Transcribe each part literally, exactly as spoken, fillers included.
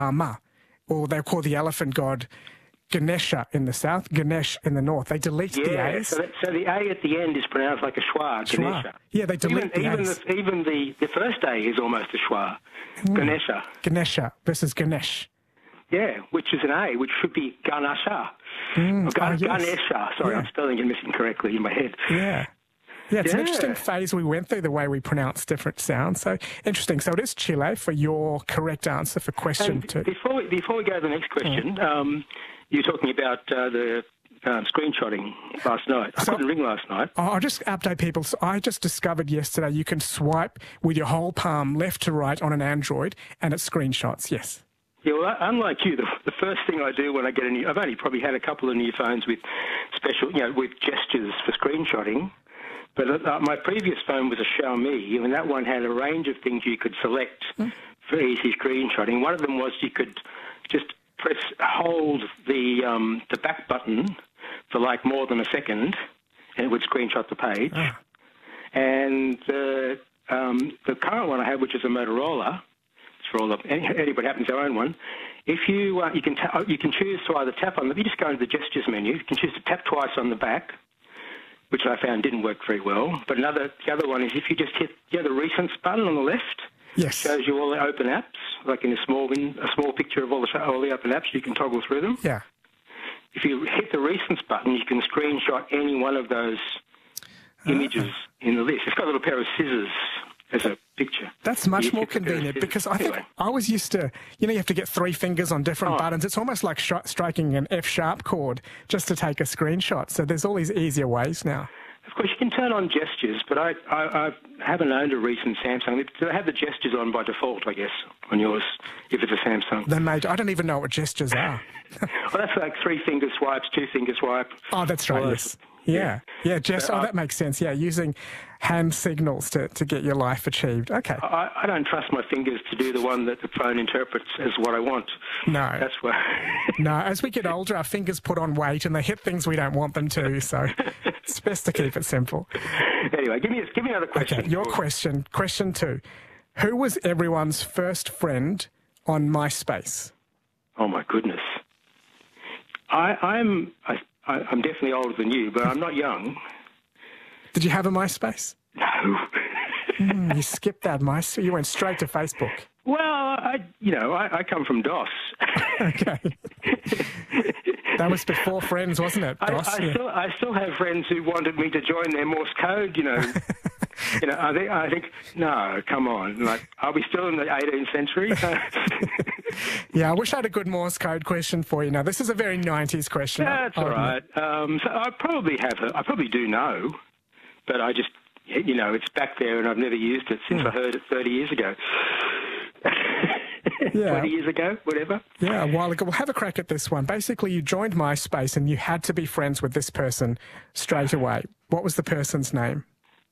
Rama, or they'll call the elephant god Ganesha in the south, Ganesh in the north. They delete yeah, the A's. So, that, so the A at the end is pronounced like a schwa, Schwa. Ganesha. Yeah, they delete even, the even A's. The, even the, the first A is almost a schwa, mm. Ganesha. Ganesha versus Ganesh. Yeah, which is an A, which should be Ganesha. Mm. Or Gan- oh, yes. Ganesha. Sorry, yeah. I'm spelling it incorrectly in my head. Yeah. Yeah, it's yeah. an interesting phase we went through, the way we pronounce different sounds. So, interesting. So it is Chile for your correct answer for question and two. Before we, before we go to the next question, mm. um, you were talking about uh, the um, screenshotting last night. I so, couldn't ring last night. I'll just update people. So I just discovered yesterday you can swipe with your whole palm left to right on an Android and it screenshots, yes. Yeah, well, unlike you, the, the first thing I do when I get a new... I've only probably had a couple of new phones with special, you know, with gestures for screenshotting. But uh, my previous phone was a Xiaomi, and that one had a range of things you could select mm. for easy screenshotting. One of them was you could just press, hold the um, the back button for like more than a second, and it would screenshot the page. Oh. And the um, the current one I have, which is a Motorola, for all of anybody happens to own one. If you uh, you can ta- you can choose to either tap on the, you just go into the gestures menu. You can choose to tap twice on the back, which I found didn't work very well. But another the other one is if you just hit you know, the recents button on the left. Yes. Shows you all the open apps, like in a small a small picture of all the all the open apps. You can toggle through them. Yeah. If you hit the recents button, you can screenshot any one of those images uh, in the list. It's got a little pair of scissors as a picture. That's much more convenient because I think anyway. I was used to, you know, you have to get three fingers on different oh. buttons. It's almost like sh- striking an F sharp chord just to take a screenshot. So there's all these easier ways now. Of course, you can turn on gestures, but I, I, I haven't owned a recent Samsung. They have the gestures on by default, I guess, on yours, if it's a Samsung. They made, I don't even know what gestures are. Well, that's like three-finger swipes, two-finger swipe. Oh, that's right, yes. Yeah, yeah, just, so, oh, that makes sense. Yeah, using hand signals to, to get your life achieved. Okay. I, I don't trust my fingers to do the one that the phone interprets as what I want. No. That's why. No, as we get older, our fingers put on weight and they hit things we don't want them to, so it's best to keep it simple. Anyway, give me, give me another question. Okay, your question, question two. Who was everyone's first friend on MySpace? Oh, my goodness. I, I'm... I, I'm definitely older than you, but I'm not young. Did you have a MySpace? No. mm, you skipped that MySpace. You went straight to Facebook. Well, I, you know, I, I come from DOS. Okay. That was before Friends, wasn't it? DOS, I, I, yeah. still, I still have friends who wanted me to join their Morse code, you know. You know, I think, I think, no, come on. Like, are we still in the eighteenth century? Yeah, I wish I had a good Morse code question for you. Now, this is a very nineties question. That's all right. Um, so I probably have, a, I probably do know, but I just, you know, it's back there and I've never used it since mm. I heard it thirty years ago. Yeah. twenty years ago, whatever. Yeah, a while ago. We'll have a crack at this one. Basically, you joined MySpace and you had to be friends with this person straight away. What was the person's name?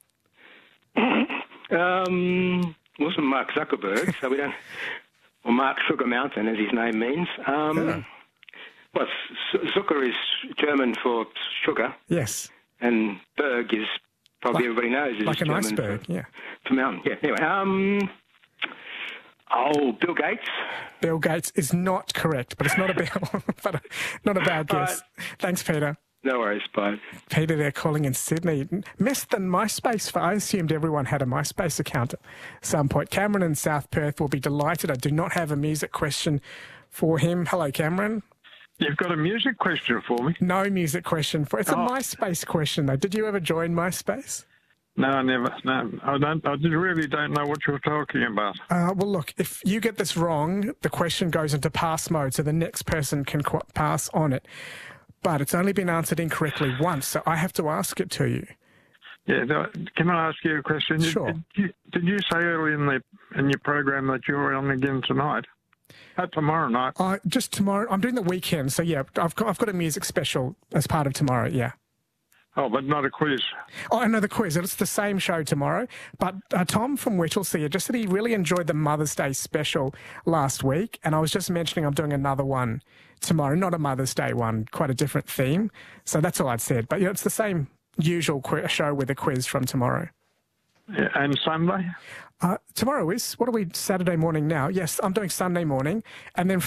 um, it wasn't Mark Zuckerberg, so we don't... Or Mark Sugar Mountain, as his name means. Um, yeah. Well, Zucker is German for sugar. Yes. And Berg is, probably like, everybody knows, is like German an iceberg, for, yeah. For mountain, yeah. Anyway, um... Oh, Bill Gates. Bill Gates is not correct, but it's not a bad, but a, not a bad guess. Right. Thanks, Peter. No worries, bye. Peter, they're calling in Sydney. Missed the MySpace. For, I assumed everyone had a MySpace account at some point. Cameron in South Perth will be delighted. I do not have a music question for him. Hello, Cameron. You've got a music question for me? No music question for. It's oh. a MySpace question, though. Did you ever join MySpace? No, I never. No, I don't. I really don't know what you're talking about. Uh, well, look, if you get this wrong, the question goes into pass mode, so the next person can qu- pass on it. But it's only been answered incorrectly once, so I have to ask it to you. Yeah, can I ask you a question? Sure. Did you, did you say early in the in your program that you were on again tonight? Uh, tomorrow night? Uh, just tomorrow. I'm doing the weekend, so yeah, I've got, I've got a music special as part of tomorrow, yeah. Oh, but not a quiz. Oh, no, the quiz. It's the same show tomorrow. But uh, Tom from Whittlesea just said he really enjoyed the Mother's Day special last week, and I was just mentioning I'm doing another one tomorrow, not a Mother's Day one, quite a different theme. So that's all I'd said. But, you know, it's the same usual qu- show with a quiz from tomorrow. Yeah, and Sunday? Uh, tomorrow is, what are we, Saturday morning now? Yes, I'm doing Sunday morning. And then